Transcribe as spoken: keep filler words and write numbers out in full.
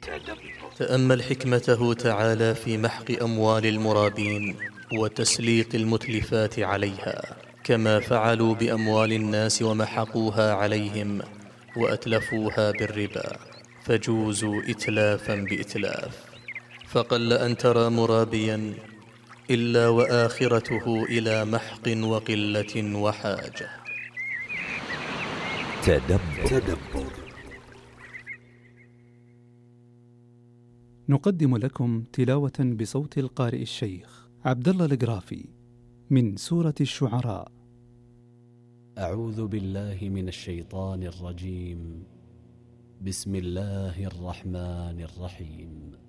تأمل حكمته تعالى في محق أموال المرابين وتسليط المتلفات عليها، كما فعلوا بأموال الناس ومحقوها عليهم وأتلفوها بالربا، فجوزوا إتلافا بإتلاف. فقل أن ترى مرابيا إلا وآخرته إلى محق وقلة وحاجة. تدبر. تدبر. نقدم لكم تلاوة بصوت القارئ الشيخ عبد الله القرافي من سورة الشعراء. أعوذ بالله من الشيطان الرجيم. بسم الله الرحمن الرحيم.